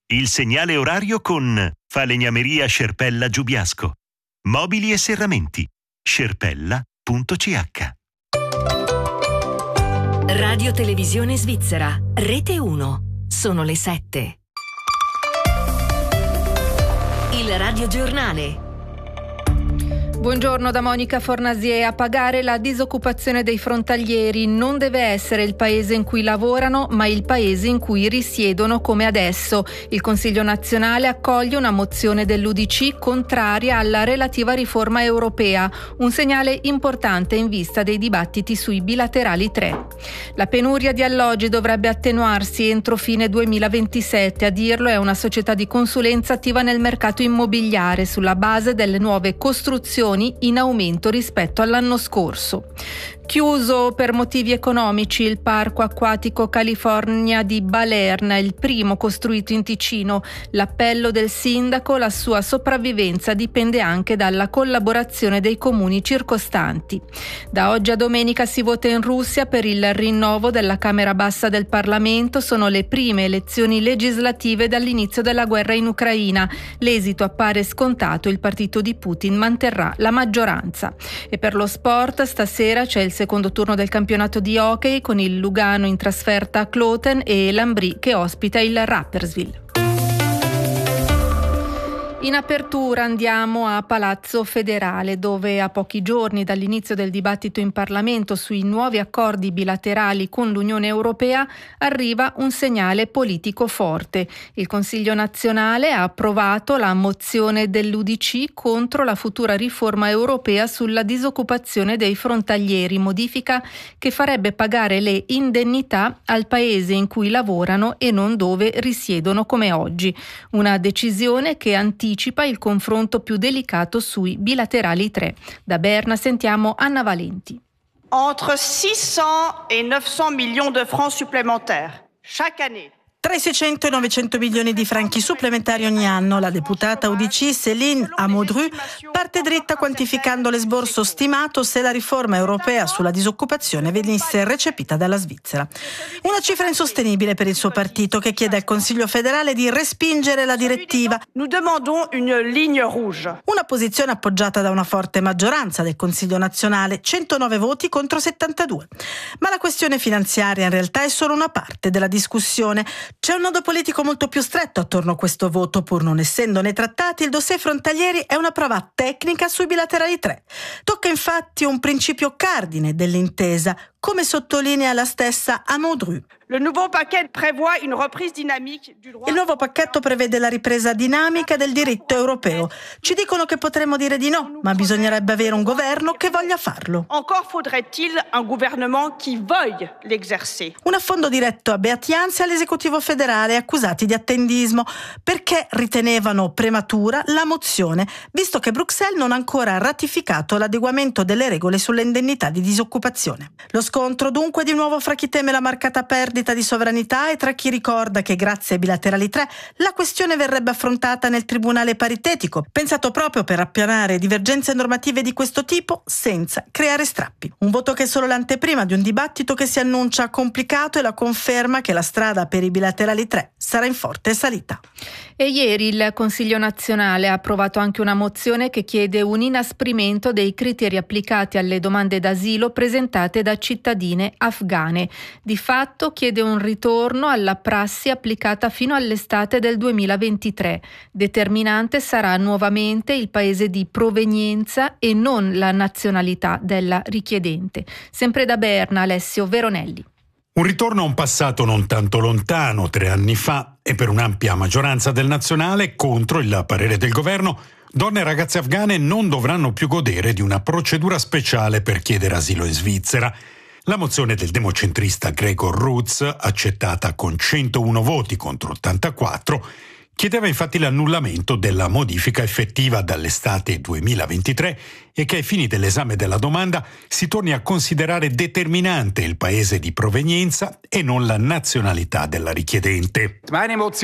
Il segnale orario con Falegnameria Scerpella Giubiasco. Mobili e serramenti. scerpella.ch. Radio Televisione Svizzera, Rete 1. Sono le 7. Il radiogiornale. Buongiorno da Monica Fornasier. A pagare la disoccupazione dei frontalieri non deve essere il paese in cui lavorano, ma il paese in cui risiedono come adesso. Il Consiglio nazionale accoglie una mozione dell'UDC contraria alla relativa riforma europea, un segnale importante in vista dei dibattiti sui bilaterali 3. La penuria di alloggi dovrebbe attenuarsi entro fine 2027, a dirlo è una società di consulenza attiva nel mercato immobiliare sulla base delle nuove costruzioni in aumento rispetto all'anno scorso. Chiuso per motivi economici il parco acquatico California di Balerna, il primo costruito in Ticino. L'appello del sindaco, la sua sopravvivenza dipende anche dalla collaborazione dei comuni circostanti. Da oggi a domenica si vota in Russia per il rinnovo della Camera Bassa del Parlamento. Sono le prime elezioni legislative dall'inizio della guerra in Ucraina. L'esito appare scontato, il partito di Putin manterrà la maggioranza. E per lo sport stasera c'è il secondo turno del campionato di hockey con il Lugano in trasferta a Kloten e l'Ambri che ospita il Rapperswil. In apertura andiamo a Palazzo Federale, dove a pochi giorni dall'inizio del dibattito in Parlamento sui nuovi accordi bilaterali con l'Unione Europea arriva un segnale politico forte. Il Consiglio nazionale ha approvato la mozione dell'UDC contro la futura riforma europea sulla disoccupazione dei frontalieri, modifica che farebbe pagare le indennità al paese in cui lavorano e non dove risiedono come oggi. Una decisione che anticipa il confronto più delicato sui bilaterali 3. Da Berna sentiamo Anna Valenti. Entre 600 et 900 millions de francs supplémentaires chaque année. Tra i 600 e i 900 milioni di franchi supplementari ogni anno, la deputata UDC Céline Amodru parte dritta quantificando l'esborso stimato se la riforma europea sulla disoccupazione venisse recepita dalla Svizzera. Una cifra insostenibile per il suo partito che chiede al Consiglio federale di respingere la direttiva. Nous demandons une ligne rouge. Una posizione appoggiata da una forte maggioranza del Consiglio nazionale, 109 voti contro 72. Ma la questione finanziaria in realtà è solo una parte della discussione. C'è un nodo politico molto più stretto attorno a questo voto, pur non essendo nei trattati, il dossier frontalieri è una prova tecnica ssui bilaterali 3. Tocca infatti un principio cardine dell'intesa, come sottolinea la stessa Amodru. Il nuovo pacchetto prevede la ripresa dinamica del diritto europeo. Ci dicono che potremmo dire di no, ma bisognerebbe avere un governo che voglia farlo. Encore faudrait-il un gouvernement qui veuille l'exercer. Un affondo diretto a Beat Jans e all'esecutivo federale accusati di attendismo perché ritenevano prematura la mozione, visto che Bruxelles non ha ancora ratificato l'adeguamento delle regole sulle indennità di disoccupazione. Lo scontro dunque di nuovo fra chi teme la marcata perdita di sovranità e tra chi ricorda che grazie ai bilaterali 3 la questione verrebbe affrontata nel tribunale paritetico, pensato proprio per appianare divergenze normative di questo tipo senza creare strappi. Un voto che è solo l'anteprima di un dibattito che si annuncia complicato e la conferma che la strada per i bilaterali 3 sarà in forte salita. E ieri il Consiglio nazionale ha approvato anche una mozione che chiede un inasprimento dei criteri applicati alle domande d'asilo presentate da cittadine afghane. Di fatto chiede un ritorno alla prassi applicata fino all'estate del 2023. Determinante sarà nuovamente il paese di provenienza e non la nazionalità della richiedente. Sempre da Berna, Alessio Veronelli. Un ritorno a un passato non tanto lontano, 3 anni fa, e per un'ampia maggioranza del nazionale, contro il parere del governo, donne e ragazze afghane non dovranno più godere di una procedura speciale per chiedere asilo in Svizzera. La mozione del democentrista Gregor Rutz, accettata con 101 voti contro 84, chiedeva infatti l'annullamento della modifica effettiva dall'estate 2023 e che ai fini dell'esame della domanda si torni a considerare determinante il paese di provenienza e non la nazionalità della richiedente. La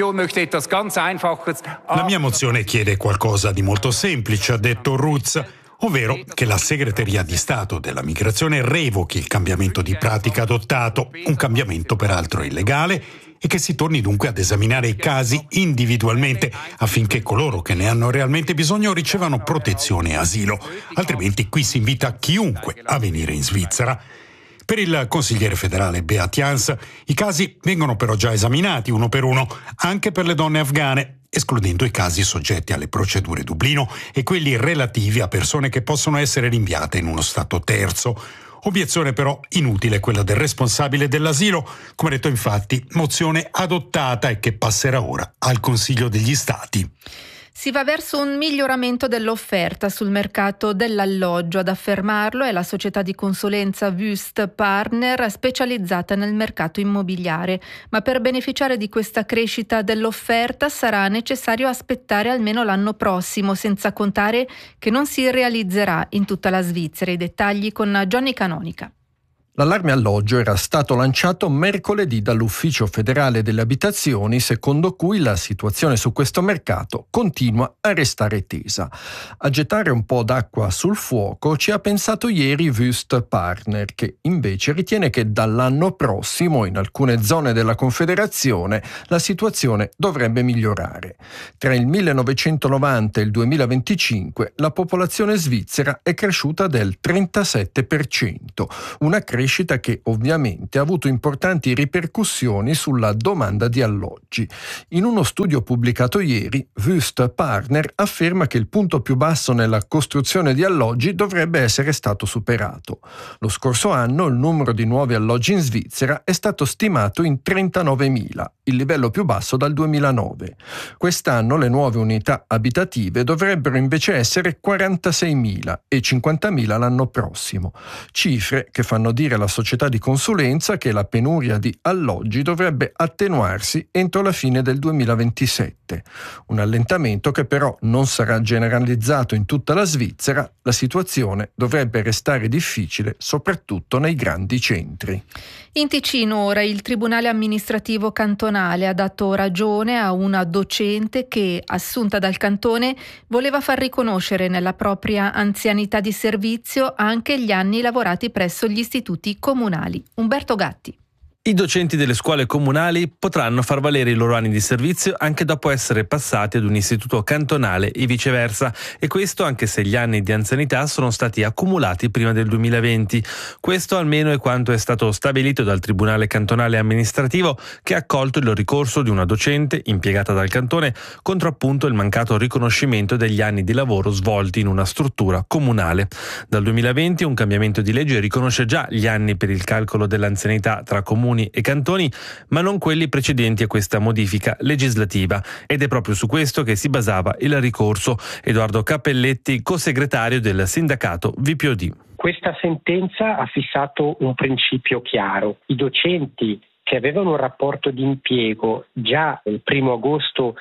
mia mozione chiede qualcosa di molto semplice, ha detto Rutz, ovvero che la Segreteria di Stato della Migrazione revochi il cambiamento di pratica adottato, un cambiamento peraltro illegale, e che si torni dunque ad esaminare i casi individualmente affinché coloro che ne hanno realmente bisogno ricevano protezione e asilo. Altrimenti qui si invita chiunque a venire in Svizzera. Per il consigliere federale Beat Jans, i casi vengono però già esaminati uno per uno, anche per le donne afghane, escludendo i casi soggetti alle procedure Dublino e quelli relativi a persone che possono essere rinviate in uno stato terzo. Obiezione però inutile quella del responsabile dell'asilo, come detto infatti, mozione adottata e che passerà ora al Consiglio degli Stati. Si va verso un miglioramento dell'offerta sul mercato dell'alloggio. Ad affermarlo è la società di consulenza Wüst Partner, specializzata nel mercato immobiliare. Ma per beneficiare di questa crescita dell'offerta sarà necessario aspettare almeno l'anno prossimo, senza contare che non si realizzerà in tutta la Svizzera. I dettagli con Johnny Canonica. L'allarme alloggio era stato lanciato mercoledì dall'Ufficio federale delle abitazioni, secondo cui la situazione su questo mercato continua a restare tesa. A gettare un po' d'acqua sul fuoco ci ha pensato ieri Wüst Partner, che invece ritiene che dall'anno prossimo in alcune zone della Confederazione la situazione dovrebbe migliorare. Tra il 1990 e il 2025 la popolazione svizzera è cresciuta del 37%, una crescita che ovviamente ha avuto importanti ripercussioni sulla domanda di alloggi. In uno studio pubblicato ieri, Wüst Partner afferma che il punto più basso nella costruzione di alloggi dovrebbe essere stato superato. Lo scorso anno il numero di nuovi alloggi in Svizzera è stato stimato in 39.000, il livello più basso dal 2009. Quest'anno le nuove unità abitative dovrebbero invece essere 46.000 e 50.000 l'anno prossimo, cifre che fanno dire alla società di consulenza che la penuria di alloggi dovrebbe attenuarsi entro la fine del 2027. Un allentamento che però non sarà generalizzato in tutta la Svizzera. La situazione dovrebbe restare difficile soprattutto nei grandi centri. In Ticino ora il Tribunale amministrativo cantonale ha dato ragione a una docente che, assunta dal cantone, voleva far riconoscere nella propria anzianità di servizio anche gli anni lavorati presso gli istituti comunali. Umberto Gatti. I docenti delle scuole comunali potranno far valere i loro anni di servizio anche dopo essere passati ad un istituto cantonale e viceversa, e questo anche se gli anni di anzianità sono stati accumulati prima del 2020. Questo almeno è quanto è stato stabilito dal Tribunale cantonale amministrativo, che ha accolto il ricorso di una docente impiegata dal cantone contro appunto il mancato riconoscimento degli anni di lavoro svolti in una struttura comunale. Dal 2020 un cambiamento di legge riconosce già gli anni per il calcolo dell'anzianità tra comuni e cantoni, ma non quelli precedenti a questa modifica legislativa, ed è proprio su questo che si basava il ricorso. Edoardo Cappelletti, co-segretario del sindacato VPOD. Questa sentenza ha fissato un principio chiaro: i docenti che avevano un rapporto di impiego già il 1 agosto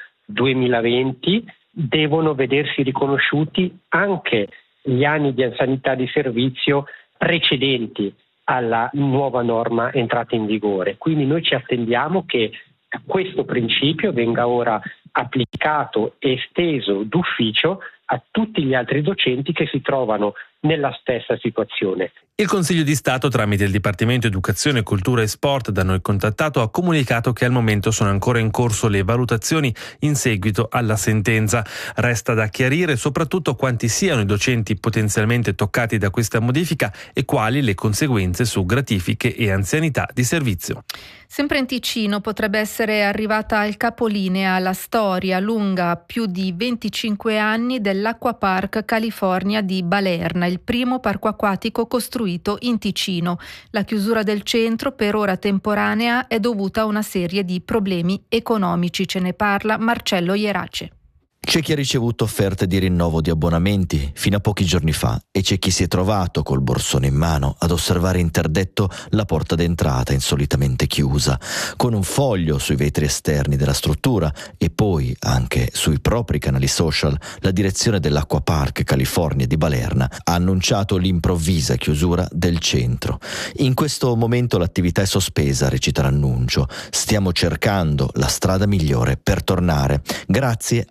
2020 devono vedersi riconosciuti anche gli anni di anzianità di servizio precedenti alla nuova norma entrata in vigore. Quindi noi ci attendiamo che questo principio venga ora applicato e esteso d'ufficio a tutti gli altri docenti che si trovano nella stessa situazione. Il Consiglio di Stato, tramite il Dipartimento Educazione, Cultura e Sport da noi contattato, ha comunicato che al momento sono ancora in corso le valutazioni in seguito alla sentenza. Resta da chiarire soprattutto quanti siano i docenti potenzialmente toccati da questa modifica e quali le conseguenze su gratifiche e anzianità di servizio. Sempre in Ticino potrebbe essere arrivata al capolinea la storia lunga più di 25 anni dell'Acquapark California di Balerna, il primo parco acquatico costruito in Ticino. La chiusura del centro, per ora temporanea, è dovuta a una serie di problemi economici. Ce ne parla Marcello Ierace. C'è chi ha ricevuto offerte di rinnovo di abbonamenti fino a pochi giorni fa e c'è chi si è trovato col borsone in mano ad osservare interdetto la porta d'entrata insolitamente chiusa, con un foglio sui vetri esterni della struttura e poi anche sui propri canali social. La direzione dell'Acquapark California di Balerna ha annunciato l'improvvisa chiusura del centro. In questo momento l'attività è sospesa, recita l'annuncio. Stiamo cercando la strada migliore per tornare, grazie a chi ci è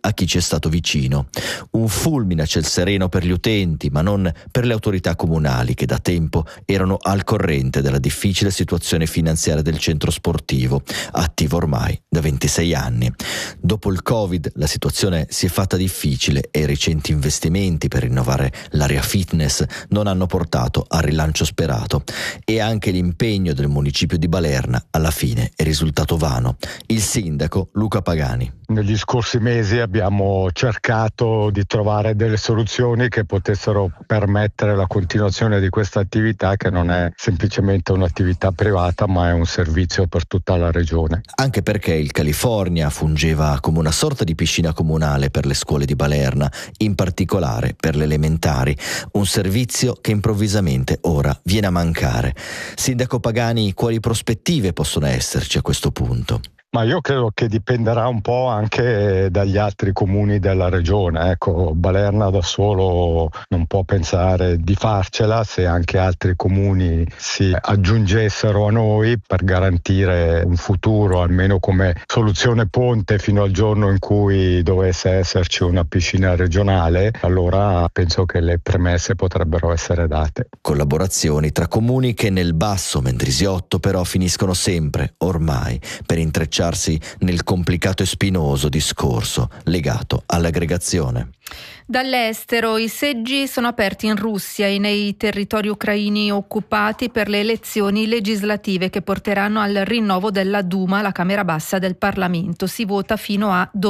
stato vicino. Un fulmine a ciel sereno per gli utenti, ma non per le autorità comunali che da tempo erano al corrente della difficile situazione finanziaria del centro sportivo, attivo ormai da 26 anni. Dopo il Covid la situazione si è fatta difficile e i recenti investimenti per rinnovare l'area fitness non hanno portato al rilancio sperato, e anche l'impegno del municipio di Balerna alla fine è risultato vano. Il sindaco Luca Pagani. Negli scorsi mesi abbiamo cercato di trovare delle soluzioni che potessero permettere la continuazione di questa attività, che non è semplicemente un'attività privata ma è un servizio per tutta la regione. Anche perché il California fungeva come una sorta di piscina comunale per le scuole di Balerna, in particolare per le elementari, un servizio che improvvisamente ora viene a mancare. Sindaco Pagani, quali prospettive possono esserci a questo punto? Ma io credo che dipenderà un po' anche dagli altri comuni della regione. Ecco, Balerna da solo non può pensare di farcela. Se anche altri comuni si aggiungessero a noi per garantire un futuro, almeno come soluzione ponte fino al giorno in cui dovesse esserci una piscina regionale, allora penso che le premesse potrebbero essere date. Collaborazioni tra comuni che nel basso Mendrisiotto però finiscono sempre, ormai, per intrecciare nel complicato e spinoso discorso legato all'aggregazione. Dall'estero i seggi sono aperti in Russia e nei territori ucraini occupati per le elezioni legislative che porteranno al rinnovo della Duma, la Camera bassa del Parlamento. Si vota fino a